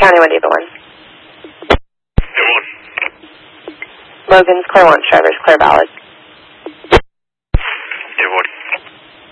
County 1, David 1. David 1. Logan's Claire 1, Shivers, Claire Ballard.